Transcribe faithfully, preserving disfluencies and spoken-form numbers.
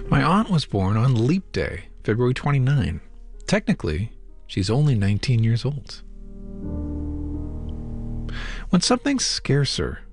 My aunt was born on Leap Day, February twenty-ninth. Technically, she's only nineteen years old. When something's scarcer,